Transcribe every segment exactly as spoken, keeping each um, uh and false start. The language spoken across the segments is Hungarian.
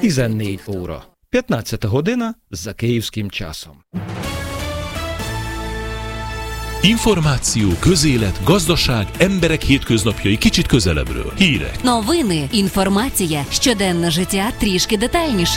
tizennégy óra. п'ятнадцята година за київським часом. Információ, közélet, gazdaság, emberek hétköznapjai kicsit közelebbről. Hírek. Новини, інформація, щоденне життя трішки детальніше.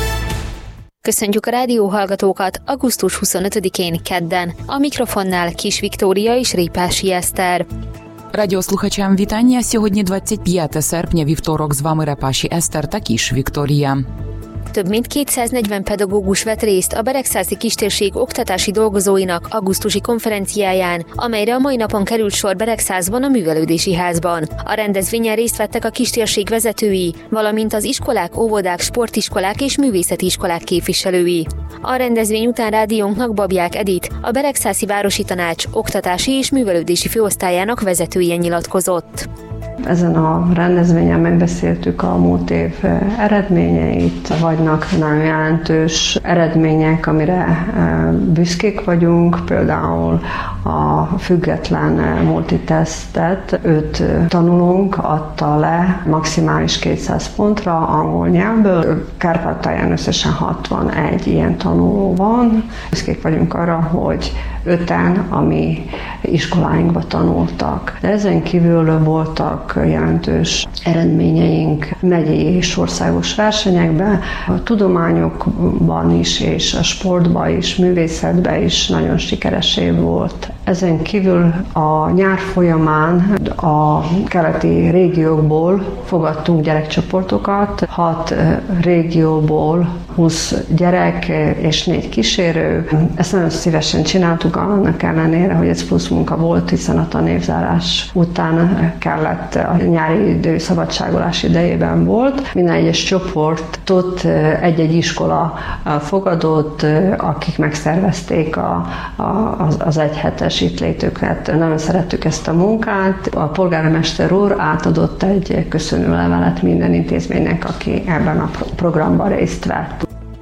Köszöntjük a rádióhallgatókat augusztus huszonötödikén kedden. A mikrofonnál Kis Viktória és Répási Eszter. Радіослухачам вітання. Сьогодні двадцять п'яте серпня, вівторок. З вами Репаші Eszter та Kis Viktória. Több mint kétszáznegyven pedagógus vett részt a Beregszászi Kistérség oktatási dolgozóinak augusztusi konferenciáján, amelyre a mai napon került sor Beregszászban a Művelődési Házban. A rendezvényen részt vettek a kistérség vezetői, valamint az iskolák, óvodák, sportiskolák és művészeti iskolák képviselői. A rendezvény után rádiónknak Babják Edit, a Beregszászi Városi Tanács oktatási és művelődési főosztályának vezetője nyilatkozott. Ezen a rendezvényen megbeszéltük a múlt év eredményeit, vagynak nagyon jelentős eredmények, amire büszkék vagyunk, például a független multitesztet öt tanulónk adta le maximális kétszáz pontra angol nyelvből. Kárpátalján összesen hatvanegy ilyen tanuló van. Büszkék vagyunk arra, hogy öten a mi iskoláinkba tanultak. De ezen kívül voltak jelentős eredményeink megyei és országos versenyekben, a tudományokban is, és a sportban is, művészetben is nagyon sikeres év volt. Ezen kívül a nyár folyamán a keleti régiókból fogadtunk gyerekcsoportokat, hat régióból húsz gyerek és négy kísérő. Ezt nagyon szívesen csináltuk, annak ellenére, hogy ez plusz munka volt, hiszen a tanévzárás után kellett, a nyári idő szabadságolás idejében volt. Minden egyes csoportot egy-egy iskola fogadott, akik megszervezték a, a, az, az egyhetes itt létüket. Nagyon szerettük ezt a munkát. A polgármester úr átadott egy köszönőlevelet minden intézménynek, aki ebben a programban részt vett.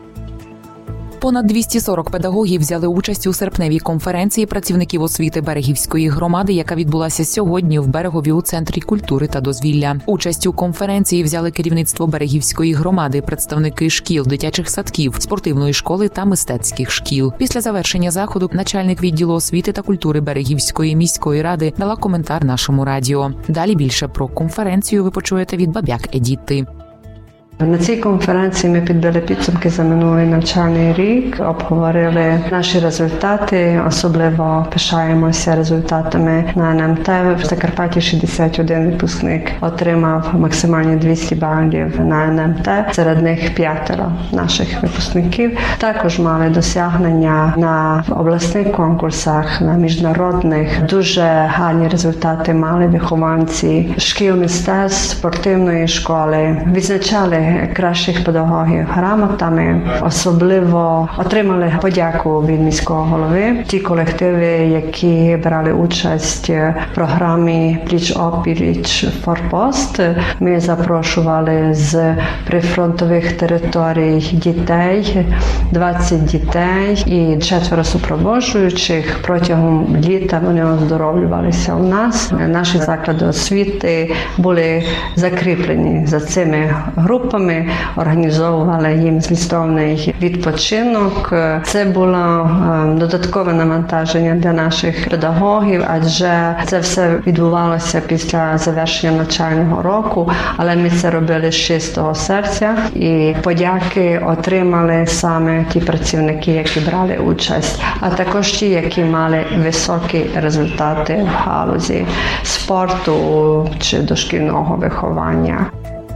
Понад двісті сорок педагогів взяли участь у серпневій конференції працівників освіти Берегівської громади, яка відбулася сьогодні в Берегові у Центрі культури та дозвілля. Участь у конференції взяли керівництво Берегівської громади, представники шкіл, дитячих садків, спортивної школи та мистецьких шкіл. Після завершення заходу начальник відділу освіти та культури Берегівської міської ради дала коментар нашому радіо. Далі більше про конференцію ви почуєте від Бабяк Едіти. На цій конференції ми підбили підсумки за минулий навчальний рік, обговорили наші результати, особливо пишаємося результатами на ен ем те. В Закарпатті шістдесят один випускник отримав максимальні двісті балів на ен ем те, серед них п'ятеро наших випускників. Також мали досягнення на обласних конкурсах, на міжнародних. Дуже гарні результати мали вихованці шкіл мистецтв, спортивної школи. Відзначали кращих педагогів грамотами, особливо отримали подяку від міського голови. Ті колективи, які брали участь в програмі «Пліч-опліч Форпост», ми запрошували з прифронтових територій дітей, двадцять дітей і четверо супроводжуючих. Протягом літа вони оздоровлювалися у нас. Наші заклади освіти були закріплені за цими групами. Ми організовували їм змістовний відпочинок. Це було додаткове навантаження для наших педагогів, адже це все відбувалося після завершення навчального року, але ми це робили з чистого серця і подяки отримали саме ті працівники, які брали участь, а також ті, які мали високі результати в галузі спорту чи дошкільного виховання.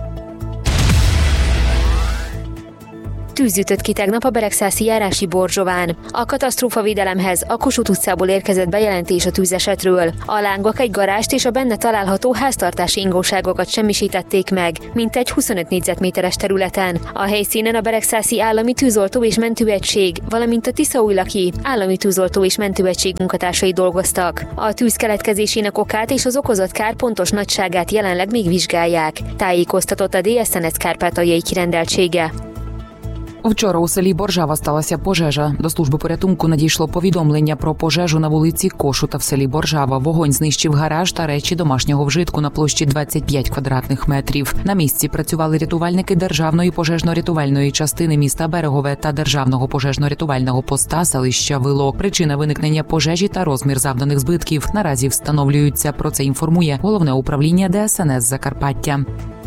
Tűz ütött ki tegnap a beregszászi járási Borzsován. A katasztrófavédelemhez a Kossuth utcából érkezett bejelentés a tűzesetről. A lángok egy garást és a benne található háztartási ingóságokat semmisítették meg, mintegy huszonöt négyzetméteres területen. A helyszínen a beregszászi állami tűzoltó és mentőegység, valamint a Tiszaújlaki állami tűzoltó és mentőegység munkatársai dolgoztak. A tűz keletkezésének okát és az okozott kár pontos nagyságát jelenleg még vizsgálják, tájékoztatott a dé es en es kárpátaljai kirendeltsége. Вчора у селі Боржава сталася пожежа. До служби порятунку надійшло повідомлення про пожежу на вулиці Кошута в селі Боржава. Вогонь знищив гараж та речі домашнього вжитку на площі двадцять п'ять квадратних метрів. На місці працювали рятувальники Державної пожежно-рятувальної частини міста Берегове та Державного пожежно-рятувального поста селища Вилок. Причина виникнення пожежі та розмір завданих збитків наразі встановлюються. Про це інформує Головне управління Де Ес Ен Ес Закарпаття.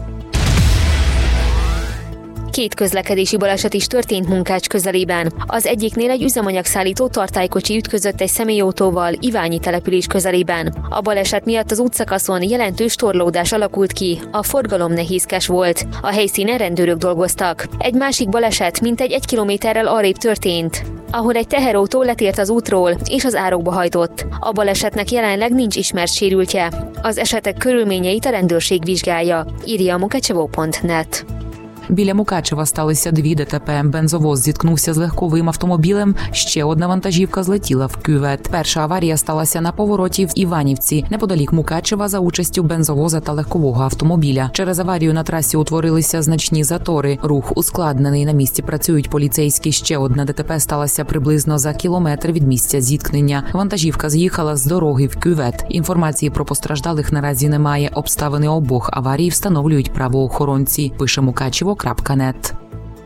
Két közlekedési baleset is történt Munkács közelében. Az egyiknél egy üzemanyagszállító tartálykocsi ütközött egy személyautóval Iványi település közelében. A baleset miatt az útszakaszon jelentős torlódás alakult ki, a forgalom nehézkes volt. A helyszínen rendőrök dolgoztak. Egy másik baleset mintegy egy kilométerrel arrébb történt, ahol egy teherautó letért az útról és az árokba hajtott. A balesetnek jelenleg nincs ismert sérültje. Az esetek körülményeit a rendőrség vizsgálja, írja a mukacsevo pont net. Біля Мукачева сталися дві Де Те Пе. Бензовоз зіткнувся з легковим автомобілем, ще одна вантажівка злетіла в кювет. Перша аварія сталася на повороті в Іванівці, неподалік Мукачева, за участю бензовоза та легкового автомобіля. Через аварію на трасі утворилися значні затори. Рух ускладнений. На місці працюють поліцейські. Ще одна Де Те Пе сталася приблизно за кілометр від місця зіткнення. Вантажівка з'їхала з дороги в кювет. Інформації про постраждалих наразі немає. Обставини обох аварій встановлюють правоохоронці. Пише Мукачево крапка нет.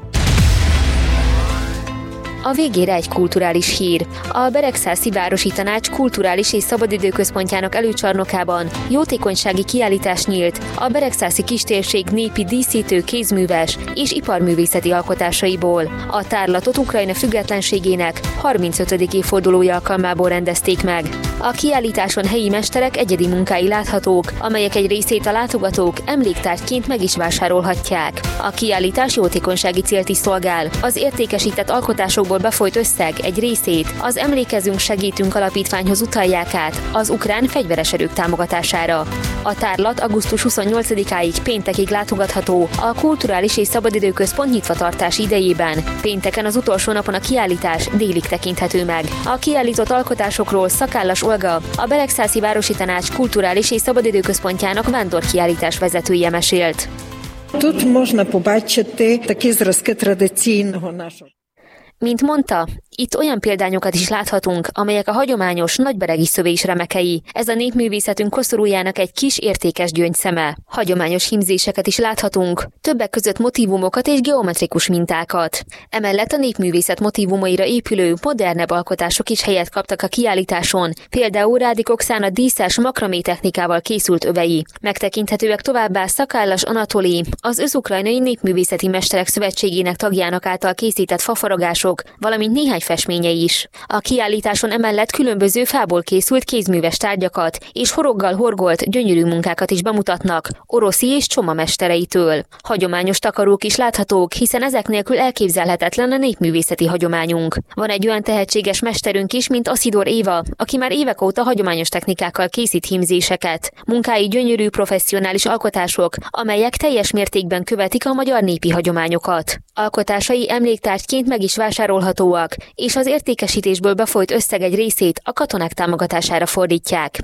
A végére egy kulturális hír. A Beregszászi Városi Tanács kulturális és szabadidőközpontjának előcsarnokában jótékonysági kiállítás nyílt a Beregszászi kistérség népi díszítő, kézműves és iparművészeti alkotásaiból. A tárlatot Ukrajna függetlenségének harmincötödik évfordulója alkalmából rendezték meg. A kiállításon helyi mesterek egyedi munkái láthatók, amelyek egy részét a látogatók emléktárgyként meg is vásárolhatják. A kiállítás jótékonysági célt is szolgál. Az értékesített alkotásokból befolyt összeg egy részét az Emlékezünk, Segítünk alapítványhoz utalják át az ukrán fegyveres erők támogatására. A tárlat augusztus huszonnyolcadikáig péntekig látogatható a Kulturális és Szabadidőközpont nyitvatartás idejében. Pénteken, az utolsó napon a kiállítás délig tekinthető meg. A kiállított alkotásokról Szakállas Olga, a Beregszászi Városi Tanács Kulturális és Szabadidőközpontjának vándorkiállítás vezetője mesélt. Тут можна побачити такі зразки традиційного нашого. Mint mondta, itt olyan példányokat is láthatunk, amelyek a hagyományos nagyberegi szövés remekei. Ez a népművészetünk koszorújának egy kis értékes gyöngyszeme. Hagyományos hímzéseket is láthatunk, többek között motívumokat és geometrikus mintákat. Emellett a népművészet motívumaira épülő, modernebb alkotások is helyet kaptak a kiállításon, például Rádik Okszana díszes makramé technikával készült övei. Megtekinthetőek továbbá Szakállas Anatoli, az Össz-Ukrajnai Népművészeti Mesterek Szövetségének tagjának által készített fafaragások, valamint néhány festménye is. A kiállításon emellett különböző fából készült kézműves tárgyakat és horoggal horgolt gyönyörű munkákat is bemutatnak Oroszi és Csoma mestereitől. Hagyományos takarók is láthatók, hiszen ezek nélkül elképzelhetetlen a népművészeti hagyományunk. Van egy olyan tehetséges mesterünk is, mint Aszidor Éva, aki már évek óta hagyományos technikákkal készít hímzéseket. Munkái gyönyörű professzionális alkotások, amelyek teljes mértékben követik a magyar népi hagyományokat. Alkotásai emléktárgyként meg is vásárolhatóak, és az értékesítésből befolyt összeg egy részét a katonák támogatására fordítják.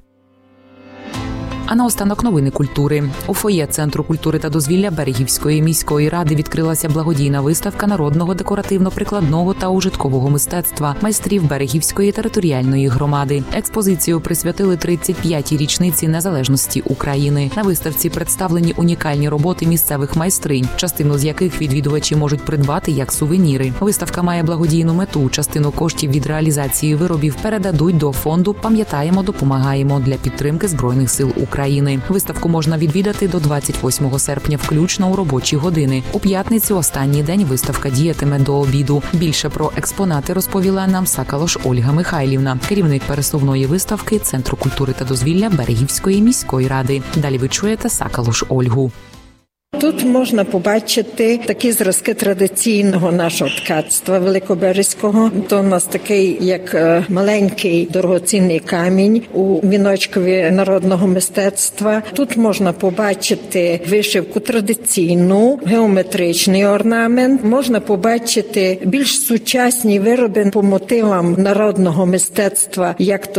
А наостанок новини культури. У фоє Центру культури та дозвілля Берегівської міської ради відкрилася благодійна виставка народного декоративно-прикладного та ужиткового мистецтва майстрів Берегівської територіальної громади. Експозицію присвятили тридцять п'ятій річниці незалежності України. На виставці представлені унікальні роботи місцевих майстринь, частину з яких відвідувачі можуть придбати як сувеніри. Виставка має благодійну мету. Частину коштів від реалізації виробів передадуть до фонду «Пам'ятаємо, допомагаємо» для підтримки Збройних сил України. України. Виставку можна відвідати до двадцять восьмого серпня включно у робочі години. У п'ятницю, останній день, виставка діятиме до обіду. Більше про експонати розповіла нам Сакалош Ольга Михайлівна, керівник пересувної виставки Центру культури та дозвілля Берегівської міської ради. Далі ви чуєте Сакалош Ольгу. Тут можна побачити такі зразки традиційного нашого ткацтва великоберезького. То у нас такий, як маленький дорогоцінний камінь у віночкові народного мистецтва. Тут можна побачити вишивку традиційну, геометричний орнамент. Можна побачити більш сучасні вироби по мотивам народного мистецтва, як то